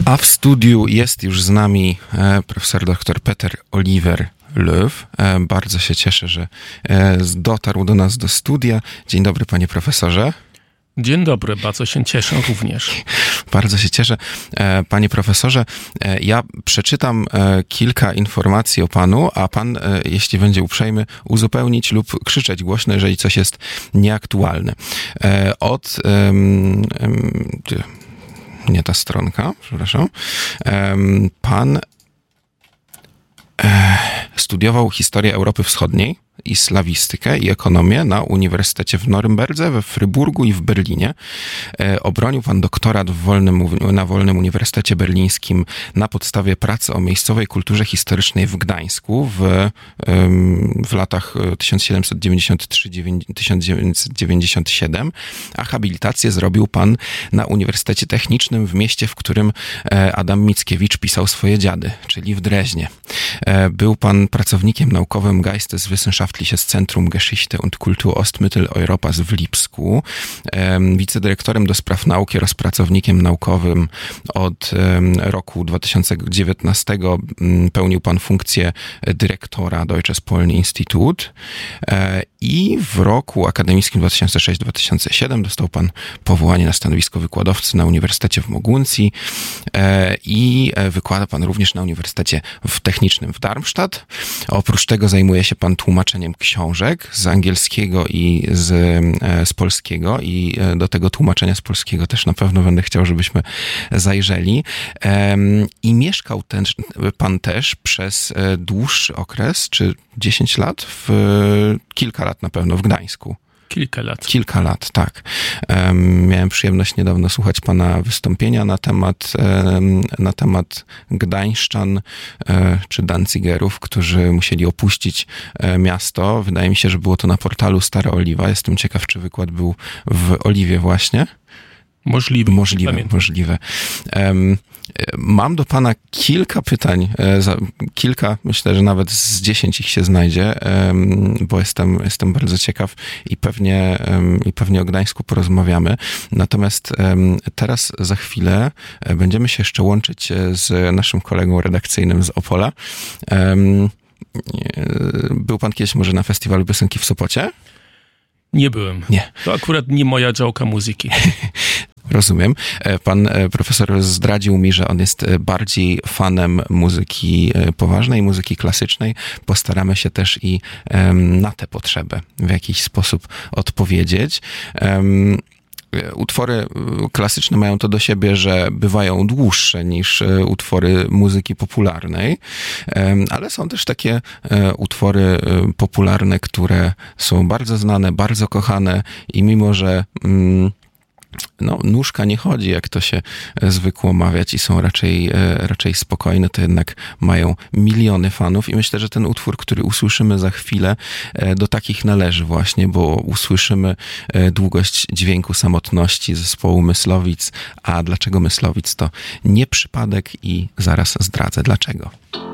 A w studiu jest już z nami profesor dr Peter Oliver-Löw. Bardzo się cieszę, że dotarł do nas do studia. Dzień dobry, panie profesorze. Dzień dobry, bardzo się cieszę również. Bardzo się cieszę. Panie profesorze, ja przeczytam kilka informacji o panu, a pan, jeśli będzie uprzejmy, uzupełnić lub krzyczeć głośno, jeżeli coś jest nieaktualne. Nie ta stronka, przepraszam. Pan studiował historię Europy Wschodniej i slawistykę i ekonomię na Uniwersytecie w Norymberdze, we Fryburgu i w Berlinie. Obronił pan doktorat na Wolnym Uniwersytecie Berlińskim na podstawie pracy o miejscowej kulturze historycznej w Gdańsku w latach 1793-1997, a habilitację zrobił pan na Uniwersytecie Technicznym w mieście, w którym Adam Mickiewicz pisał swoje dziady, czyli w Dreźnie. Był pan pracownikiem naukowym Geisteswissenschaftliches Zentrum Geschichte und Kultur Ostmitteleuropas w Lipsku, wicedyrektorem do spraw nauki oraz pracownikiem naukowym od roku 2019 pełnił pan funkcję dyrektora Deutsches Polen-Institut i w roku akademickim 2006-2007 dostał pan powołanie na stanowisko wykładowcy na Uniwersytecie w Moguncji i wykłada pan również na Uniwersytecie Technicznym w Darmstadt. Oprócz tego zajmuje się pan tłumaczeniem książek z angielskiego i z polskiego i do tego tłumaczenia z polskiego też na pewno będę chciał, żebyśmy zajrzeli. I mieszkał pan też przez dłuższy okres, czy 10 lat, kilka lat na pewno w Gdańsku. Kilka lat, tak. Miałem przyjemność niedawno słuchać pana wystąpienia na temat Gdańszczan czy Danzigerów, którzy musieli opuścić miasto. Wydaje mi się, że było to na portalu Stara Oliwa. Jestem ciekaw, czy wykład był w Oliwie właśnie. Możliwe. Mam do pana kilka pytań, myślę, że nawet z 10 ich się znajdzie, bo jestem bardzo ciekaw i pewnie o Gdańsku porozmawiamy. Natomiast teraz za chwilę będziemy się jeszcze łączyć z naszym kolegą redakcyjnym z Opola. Był pan kiedyś może na festiwalu piosenki w Sopocie? Nie byłem. Nie. To akurat nie moja działka muzyki. Rozumiem. Pan profesor zdradził mi, że on jest bardziej fanem muzyki poważnej, muzyki klasycznej. Postaramy się też i na tę potrzebę w jakiś sposób odpowiedzieć. Utwory klasyczne mają to do siebie, że bywają dłuższe niż utwory muzyki popularnej, ale są też takie utwory popularne, które są bardzo znane, bardzo kochane i mimo, że nóżka nie chodzi, jak to się zwykło mawiać i są raczej spokojne, to jednak mają miliony fanów i myślę, że ten utwór, który usłyszymy za chwilę, do takich należy właśnie, bo usłyszymy długość dźwięku samotności zespołu Myslowic, a dlaczego Myslowic to nie przypadek i zaraz zdradzę dlaczego.